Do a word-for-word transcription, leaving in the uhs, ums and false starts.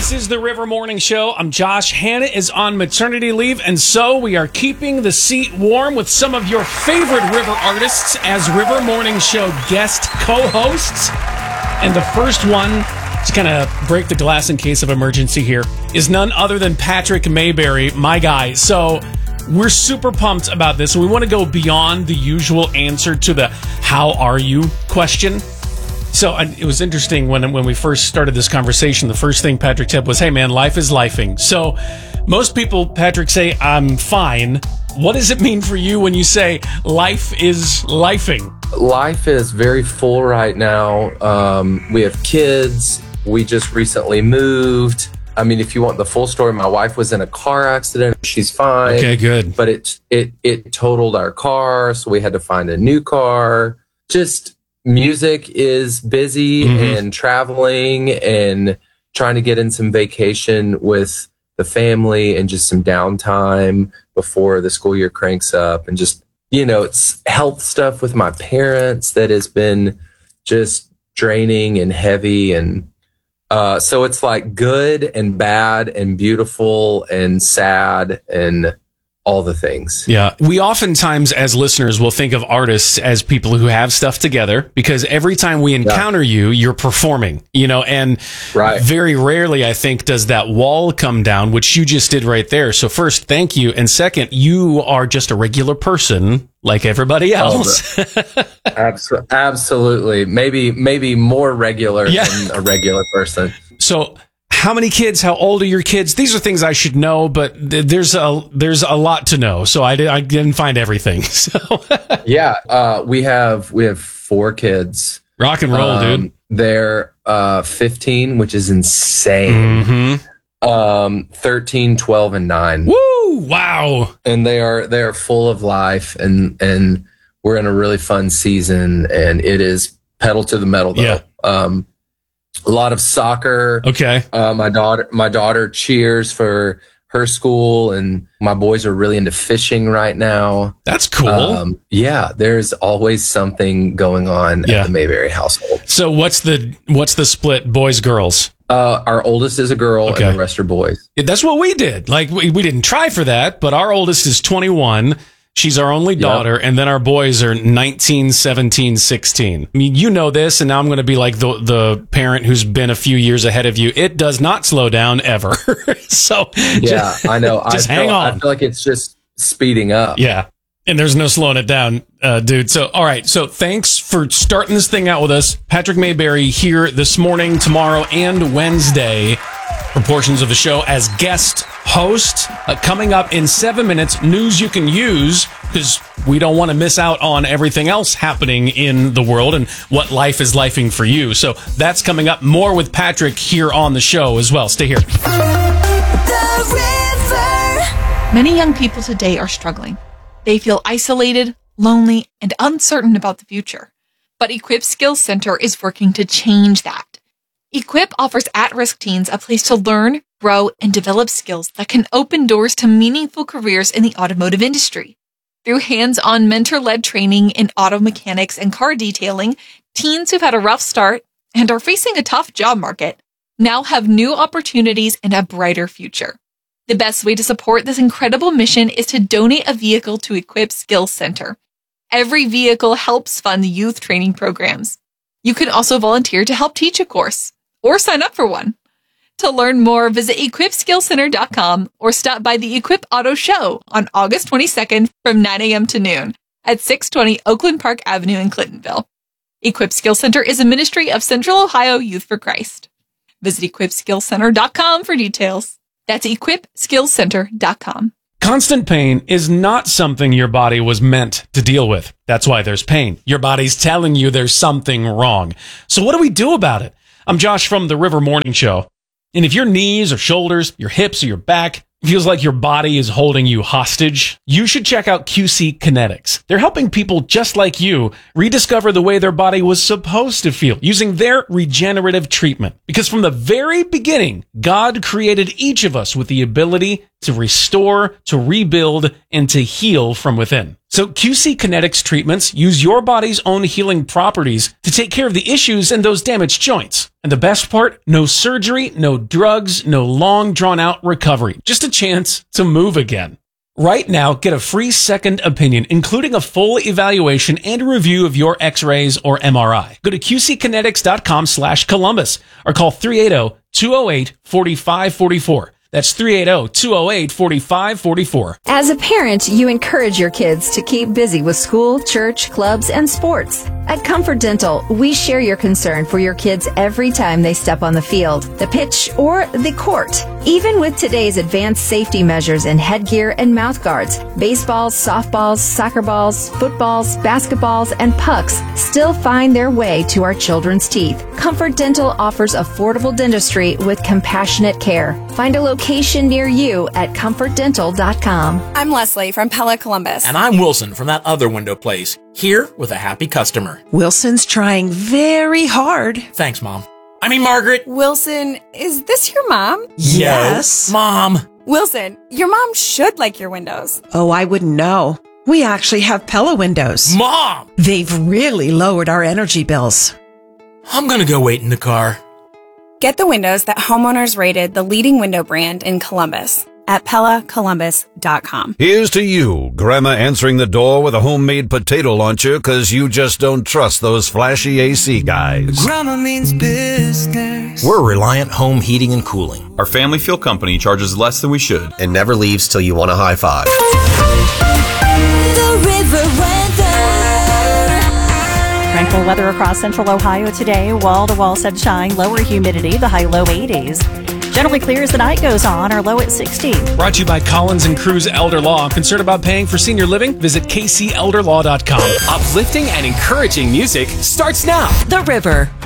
This is the River Morning Show. I'm Josh. Hannah is on maternity leave, and so we are keeping the seat warm with some of your favorite River artists as River Morning Show guest co-hosts. And the first one, to kind of break the glass in case of emergency here, is none other than Patrick Mayberry, my guy. So we're super pumped about this, and we want to go beyond the usual answer to the "how are you" question. So uh, it was interesting when when we first started this conversation, the first thing Patrick said was, "Hey man, life is lifing." So most people, Patrick, say, "I'm fine." What does it mean for you when you say life is lifing? Life is very full right now. Um, we have kids. We just recently moved. I mean, if you want the full story, my wife was in a car accident. She's fine. Okay, good. But it it it totaled our car, so we had to find a new car. Just music is busy, mm-hmm. and traveling and trying to get in some vacation with the family and just some downtime before the school year cranks up. And just, you know, it's health stuff with my parents that has been just draining and heavy. And uh, so it's like good and bad and beautiful and sad and all the things. Yeah. We oftentimes, as listeners, will think of artists as people who have stuff together, because every time we encounter yeah. you, you're performing, you know, and right. very rarely, I think, does that wall come down, which you just did right there. So first, thank you. And second, you are just a regular person like everybody else. Oh, Absol- absolutely. Maybe, maybe more regular yeah. than a regular person. So how many kids? How old are your kids? These are things I should know, but th- there's a there's a lot to know. So I, did, I didn't find everything. So yeah, uh, we have we have four kids. Rock and roll, um, dude. They're uh, fifteen, which is insane. Mm-hmm. Um, thirteen, twelve, and nine. Woo! Wow. And they are they are full of life, and and we're in a really fun season, and it is pedal to the metal though. Yeah. Um, A lot of soccer. Okay. Uh, my daughter, my daughter cheers for her school, and my boys are really into fishing right now. That's cool. Um, yeah, there's always something going on yeah. at the Mayberry household. So what's the what's the split, boys, girls? Uh, our oldest is a girl, okay. and the rest are boys. That's what we did. Like we, we didn't try for that, but our oldest is twenty-one. She's our only daughter, yep. and then our boys are nineteen, seventeen, sixteen. I mean, you know this, and now I'm going to be like the the parent who's been a few years ahead of you. It does not slow down ever. So yeah, just, I know. Just I hang feel, on. I feel like it's just speeding up. Yeah, and there's no slowing it down, uh, dude. So all right, so thanks for starting this thing out with us, Patrick Mayberry, here this morning, tomorrow, and Wednesday for portions of the show as guest host. Uh, coming up in seven minutes, news you can use, because we don't want to miss out on everything else happening in the world and what life is lifing for you. So that's coming up. More with Patrick here on the show as well. Stay here. The River. Many young people today are struggling. They feel isolated, lonely, and uncertain about the future. But Equip Skills Center is working to change that. Equip offers at-risk teens a place to learn, grow, and develop skills that can open doors to meaningful careers in the automotive industry. Through hands-on mentor-led training in auto mechanics and car detailing, teens who've had a rough start and are facing a tough job market now have new opportunities and a brighter future. The best way to support this incredible mission is to donate a vehicle to Equip Skills Center. Every vehicle helps fund youth training programs. You can also volunteer to help teach a course or sign up for one. To learn more, visit equip skills center dot com or stop by the Equip Auto Show on August twenty-second from nine a.m. to noon at six twenty Oakland Park Avenue in Clintonville. Equip Skills Center is a ministry of Central Ohio Youth for Christ. Visit equip skills center dot com for details. That's equip skills center dot com. Constant pain is not something your body was meant to deal with. That's why there's pain. Your body's telling you there's something wrong. So what do we do about it? I'm Josh from the River Morning Show. And if your knees or shoulders, your hips or your back feels like your body is holding you hostage, you should check out Q C Kinetics. They're helping people just like you rediscover the way their body was supposed to feel using their regenerative treatment. Because from the very beginning, God created each of us with the ability to restore, to rebuild, and to heal from within. So Q C Kinetics treatments use your body's own healing properties to take care of the issues in those damaged joints. And the best part, no surgery, no drugs, no long drawn out recovery. Just a chance to move again. Right now, get a free second opinion, including a full evaluation and a review of your x-rays or M R I. Go to qckinetics.com slash Columbus or call three eight zero, two zero eight, four five four four. That's three eight zero, two zero eight, four five four four. As a parent, you encourage your kids to keep busy with school, church, clubs, and sports. At Comfort Dental, we share your concern for your kids every time they step on the field, the pitch, or the court. Even with today's advanced safety measures in headgear and mouth guards, baseballs, softballs, soccer balls, footballs, basketballs, and pucks still find their way to our children's teeth. Comfort Dental offers affordable dentistry with compassionate care. Find a location near you at comfort dental dot com. I'm Leslie from Pella Columbus. And I'm Wilson from that other window place, here with a happy customer. Wilson's trying very hard. Thanks, Mom. I mean, Margaret. Wilson, is this your mom? Yes. No, Mom. Wilson, your mom should like your windows. Oh, I wouldn't know. We actually have Pella windows. Mom! They've really lowered our energy bills. I'm gonna go wait in the car. Get the windows that homeowners rated the leading window brand in Columbus at pella columbus dot com. Here's to you, Grandma answering the door with a homemade potato launcher because you just don't trust those flashy A C guys. Grandma means business. We're Reliant Home Heating and Cooling. Our family feel company charges less than we should and never leaves till you want a high five. The River Weather. Tranquil weather across central Ohio today. Wall-to-wall sunshine, lower humidity, the high low eighties. Generally clear as the night goes on, our low at sixty. Brought to you by Collins and Cruz Elder Law. Concerned about paying for senior living? Visit k c elder law dot com. Uplifting and encouraging music starts now. The River.